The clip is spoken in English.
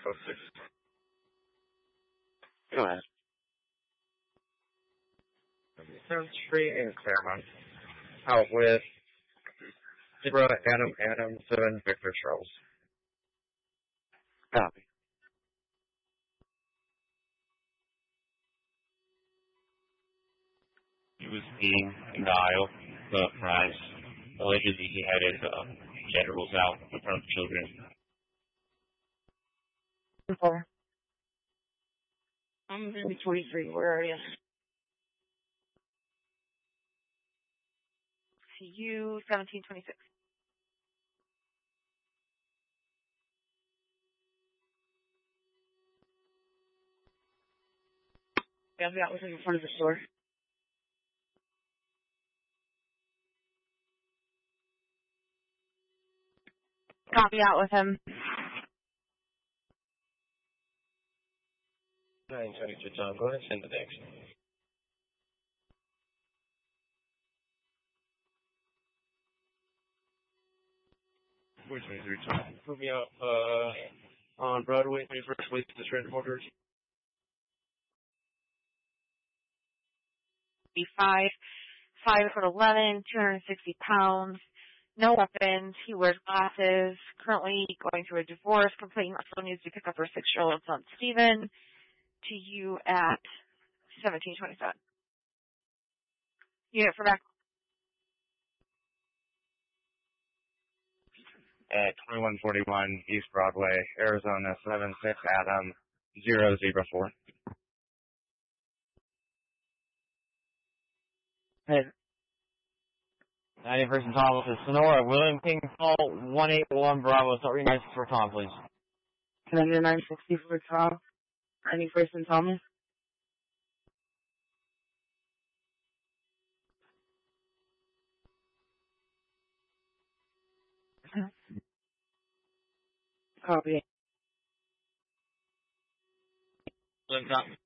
06. Go ahead. 7th Street in Claremont. Out with Zebra Adam 7 Victor Charles. Copy. He was peeing in the aisle, the prize. Allegedly, he had his genitals out in front of children. Before. I'm going to be 23. Where are you? See you, 1726. Yeah, that was in front of the store. Copy out with him. 922 Tom, go ahead and send the next. Where's 23 Tom? Put me out on Broadway, 21st Week to Trent Motors. 5'11", 260 pounds, no weapons, he wears glasses, currently going through a divorce, complaining also needs to pick up her 6-year-old son, Steven, to you at 1727. Unit for back. At 2141 East Broadway, Arizona, 76 Adam 004. Hey. 91st and Thomas is Sonora, William King, call 181 Bravo, start reading for Tom, please. Can I get a 960 for Tom? 91st and Thomas? Copy. Tom.